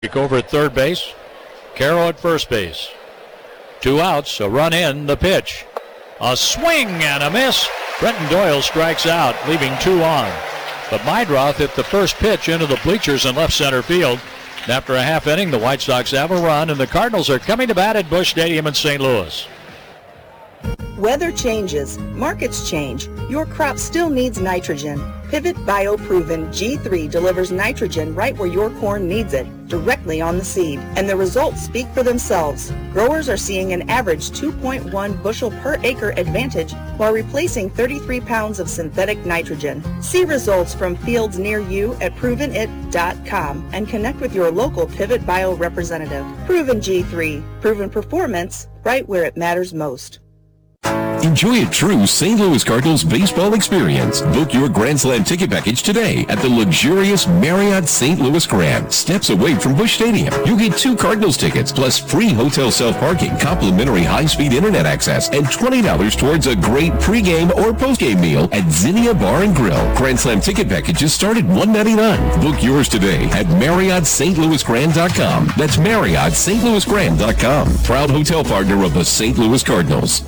Over at third base. Carroll at first base. 2 outs, a run in, the pitch. A swing and a miss. Brenton Doyle strikes out, leaving 2 on. But Meidroth hit the first pitch into the bleachers in left center field. And after a half inning, the White Sox have a run, and the Cardinals are coming to bat at Busch Stadium in St. Louis. Weather changes, markets change. Your crop still needs nitrogen. Pivot BioProven G3 delivers nitrogen right where your corn needs it, directly on the seed. And the results speak for themselves. Growers are seeing an average 2.1 bushel per acre advantage while replacing 33 pounds of synthetic nitrogen. See results from fields near you at provenit.com and connect with your local Pivot Bio representative. Proven G3, proven performance right where it matters most. Enjoy a true St. Louis Cardinals baseball experience. Book your Grand Slam ticket package today at the luxurious Marriott St. Louis Grand, steps away from Busch Stadium. You'll get 2 Cardinals tickets plus free hotel self-parking, complimentary high-speed internet access, and $20 towards a great pregame or postgame meal at Zinnia Bar and Grill. Grand Slam ticket packages start at $199. Book yours today at MarriottStLouisGrand.com. That's MarriottStLouisGrand.com. Proud hotel partner of the St. Louis Cardinals.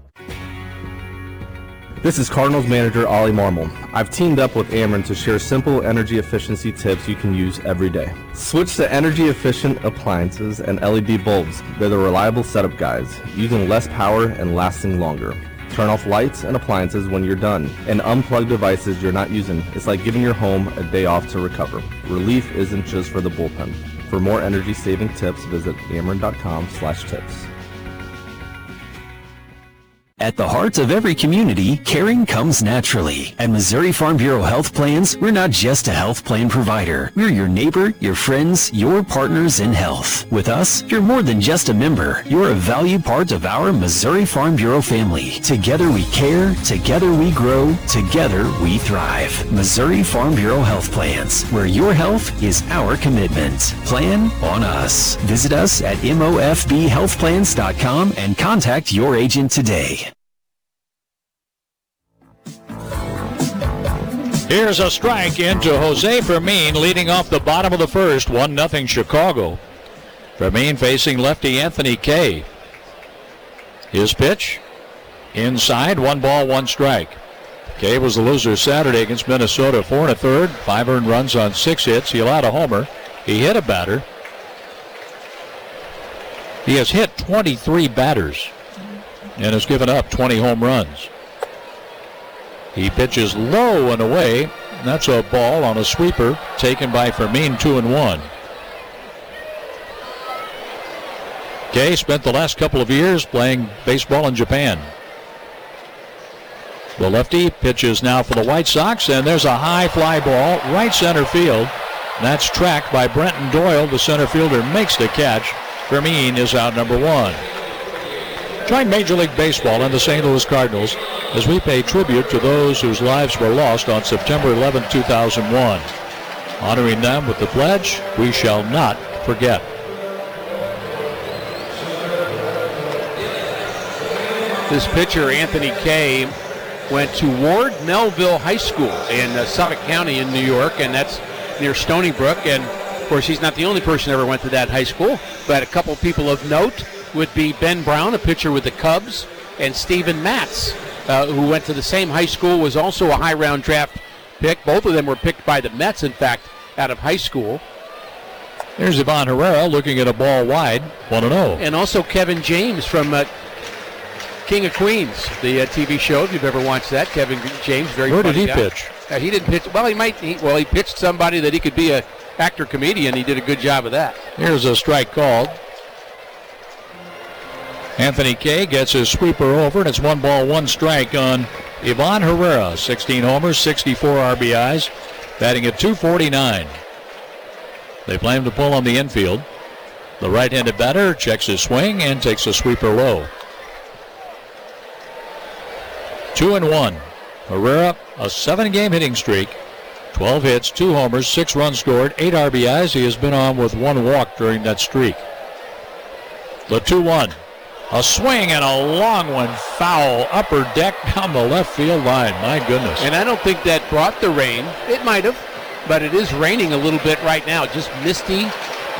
This is Cardinals manager Ollie Marmol. I've teamed up with Ameren to share simple energy efficiency tips you can use every day. Switch to energy efficient appliances and LED bulbs. They're the reliable setup guides, using less power and lasting longer. Turn off lights and appliances when you're done, and unplug devices you're not using. It's like giving your home a day off to recover. Relief isn't just for the bullpen. For more energy saving tips, visit ameren.com/tips. At the heart of every community, caring comes naturally. At Missouri Farm Bureau Health Plans, we're not just a health plan provider. We're your neighbor, your friends, your partners in health. With us, you're more than just a member. You're a valued part of our Missouri Farm Bureau family. Together we care, together we grow, together we thrive. Missouri Farm Bureau Health Plans, where your health is our commitment. Plan on us. Visit us at mofbhealthplans.com and contact your agent today. Here's a strike into Jose Fermin, leading off the bottom of the first, 1-0 Chicago. Fermin facing lefty Anthony Kay. His pitch, inside, 1 ball, 1 strike. Kay was the loser Saturday against Minnesota, 4 1/3, 5 earned runs on 6 hits. He allowed a homer. He hit a batter. He has hit 23 batters and has given up 20 home runs. He pitches low and away. And that's a ball on a sweeper taken by Fermin, 2-1. Kay spent the last couple of years playing baseball in Japan. The lefty pitches now for the White Sox, and there's a high fly ball right center field. That's tracked by Brenton Doyle. The center fielder makes the catch. Fermin is out number 1. Join Major League Baseball and the St. Louis Cardinals as we pay tribute to those whose lives were lost on September 11, 2001. Honoring them with the pledge, we shall not forget. This pitcher, Anthony Kay, went to Ward Melville High School in Suffolk County in New York, and that's near Stony Brook. And, of course, he's not the only person that ever went to that high school, but a couple people of note would be Ben Brown, a pitcher with the Cubs, and Steven Matz, who went to the same high school, was also a high-round draft pick. Both of them were picked by the Mets, in fact, out of high school. There's Ivan Herrera looking at a ball wide, 1-0. And also Kevin James from King of Queens, the TV show, if you've ever watched that. Kevin James, very funny guy. Where did he pitch? He didn't pitch. Well, he pitched somebody that he could be a actor-comedian. He did a good job of that. Here's a strike called. Anthony Kay gets his sweeper over, and it's 1 ball, 1 strike on Ivan Herrera. 16 homers, 64 RBIs, batting at .249. They plan to pull on the infield. The right-handed batter checks his swing and takes a sweeper low. 2-1. Herrera, a 7-game hitting streak, 12 hits, 2 homers, 6 runs scored, 8 RBIs. He has been on with 1 walk during that streak. The 2-1. A swing and a long one, foul, upper deck down the left field line. My goodness. And I don't think that brought the rain. It might have, but it is raining a little bit right now. Just misty